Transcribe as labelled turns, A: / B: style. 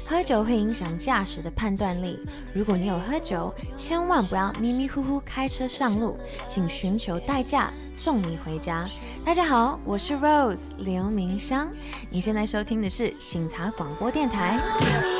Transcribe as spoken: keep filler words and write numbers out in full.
A: 喝酒会影响驾驶的判断力，如果你有喝酒，千万不要迷迷糊糊开车上路，请寻求代驾送你回家。大家好，我是 Rose 刘明香，你现在收听的是警察广播电台。